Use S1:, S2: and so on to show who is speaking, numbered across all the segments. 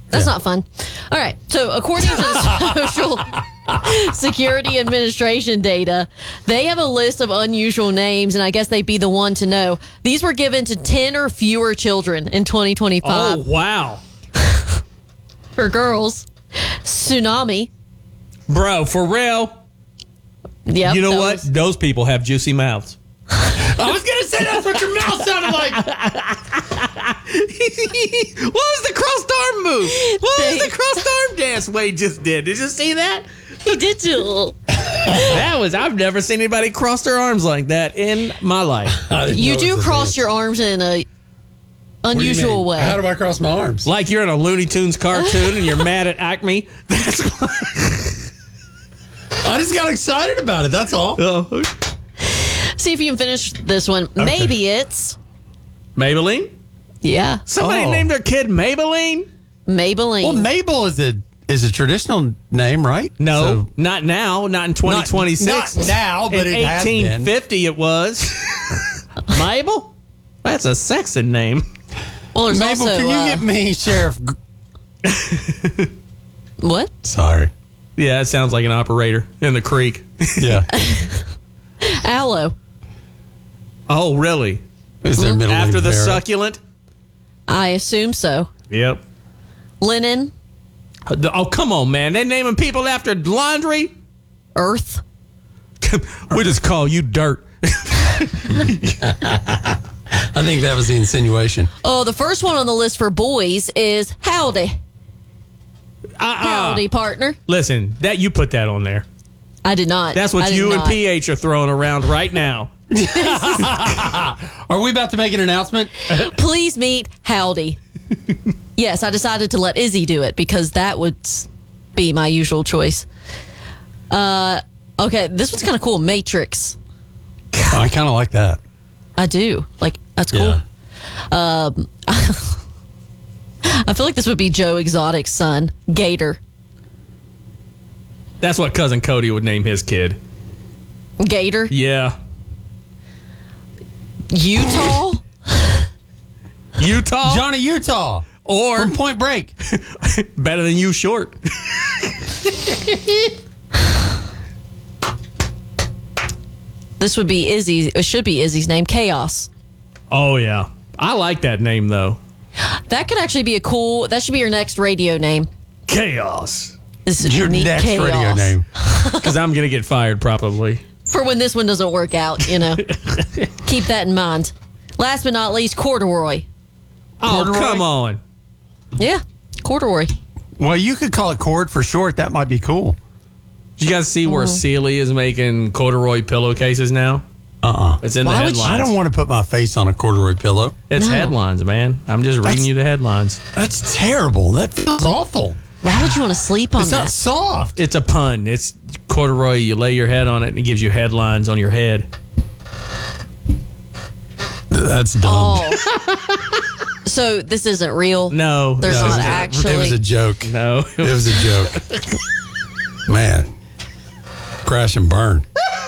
S1: That's not fun. All right. So according to the Social Security Administration data, they have a list of unusual names, and I guess they'd be the one to know. These were given to 10 or fewer children in 2025.
S2: Oh, wow.
S1: For girls, Tsunami.
S2: Bro, for real.
S1: Yep,
S2: You know what? Those people have juicy mouths.
S3: I was going to say that's what your mouth sounded like.
S2: What was the crossed arm move? What was the crossed arm dance Wade just did? Did you see that?
S1: He did too.
S2: I've never seen anybody cross their arms like that in my life.
S1: You do cross your arms in a unusual way.
S3: How do I cross my arms?
S2: Like you're in a Looney Tunes cartoon and you're mad at Acme. That's what.
S3: I just got excited about it. That's all.
S1: See if you can finish this one. Okay. Maybe it's
S2: Maybelline.
S1: Yeah.
S2: Somebody named their kid Maybelline.
S1: Maybelline.
S3: Well, Mabel is a traditional name, right?
S2: No, not now. Not in 2026.
S3: Not now, but
S2: in
S3: it has been.
S2: 1850 it was. Mabel? That's a Saxon name.
S1: Well, there's
S3: Mabel,
S1: also,
S3: can you get me Sheriff?
S1: What?
S3: Sorry.
S2: Yeah, it sounds like an operator in the creek.
S3: Yeah.
S1: Aloe.
S2: Oh, really?
S3: Is there middle name
S2: After the
S3: Vera?
S2: succulent?
S1: I assume so.
S2: Yep.
S1: Linen.
S2: Oh, come on, man. They're naming people after laundry?
S1: Earth.
S2: We just call you dirt.
S3: I think that was the insinuation.
S1: Oh, the first one on the list for boys is Howdy. Howdy, partner.
S2: Listen, that you put that on there.
S1: I did not.
S2: That's what
S1: I did
S2: you and
S1: not.
S2: PH are throwing around right now.
S3: Are we about to make an announcement?
S1: Please meet Howdy. Yes, I decided to let Izzy do it because that would be my usual choice. Okay, this one's kind of cool. Matrix.
S3: I kind of like that.
S1: I do. Like, that's cool.
S3: Yeah.
S1: I feel like this would be Joe Exotic's son, Gator.
S2: That's what Cousin Cody would name his kid.
S1: Gator?
S2: Yeah.
S1: Utah?
S2: Utah?
S3: Johnny Utah.
S2: Or
S3: From Point Break.
S2: better than you short.
S1: This would be Izzy. It should be Izzy's name, Chaos.
S2: Oh, yeah. I like that name, though.
S1: That could actually be that should be your next radio name.
S2: Chaos.
S1: This is
S3: Your
S1: unique
S3: next
S1: Chaos.
S3: radio name.
S2: Because I'm going to get fired, probably.
S1: For when this one doesn't work out, Keep that in mind. Last but not least, Corduroy.
S2: Oh,
S3: Corduroy?
S2: come on.
S1: Yeah, Corduroy.
S3: Well, you could call it Cord for short. That might be cool.
S2: Did you guys see where Sealy is making corduroy pillowcases now? It's in the
S3: Why would
S2: headlines.
S3: I don't want to put my face on a corduroy pillow.
S2: It's
S1: No.
S2: headlines, man. I'm just reading you the headlines.
S3: That's terrible. That feels awful.
S1: Why would you want to sleep on
S3: It's not
S1: that?
S3: soft.
S2: It's a pun. It's corduroy. You lay your head on it, and it gives you headlines on your head.
S3: That's dumb.
S1: Oh. So this isn't real?
S2: No.
S1: There's
S2: no,
S1: not
S2: no.
S1: actually.
S3: It was a joke.
S2: No.
S3: It was a joke. Man. Crash and burn.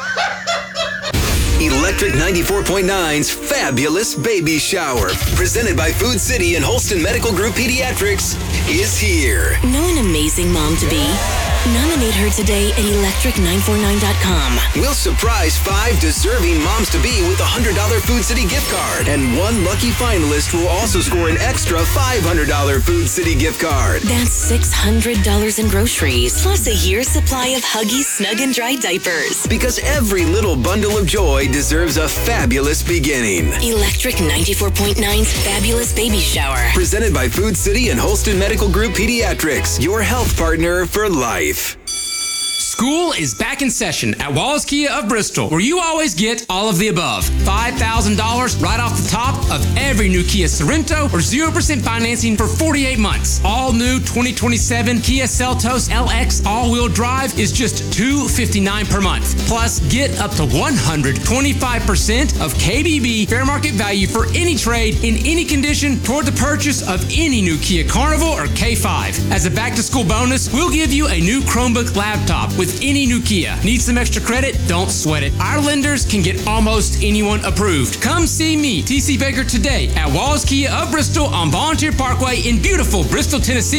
S4: Electric 94.9's Fabulous Baby Shower, presented by Food City and Holston Medical Group Pediatrics, is here.
S5: Know an amazing mom to be? Nominate her today at electric949.com.
S4: We'll surprise 5 deserving moms-to-be with a $100 Food City gift card. And one lucky finalist will also score an extra $500 Food City gift card.
S5: That's $600 in groceries, plus a year's supply of Huggies Snug and Dry diapers.
S4: Because every little bundle of joy deserves a fabulous beginning.
S5: Electric 94.9's Fabulous Baby Shower.
S4: Presented by Food City and Holston Medical Group Pediatrics, your health partner for life.
S6: School is back in session at Wallace Kia of Bristol, where you always get all of the above. $5,000 right off the top of every new Kia Sorento or 0% financing for 48 months. All new 2027 Kia Seltos LX all-wheel drive is just $259 per month. Plus, get up to 125% of KBB fair market value for any trade in any condition toward the purchase of any new Kia Carnival or K5. As a back-to-school bonus, we'll give you a new Chromebook laptop with any new Kia. Need some extra credit? Don't sweat it. Our lenders can get almost anyone approved. Come see me, TC Baker, today at Wallace Kia of Bristol on Volunteer Parkway in beautiful Bristol, Tennessee.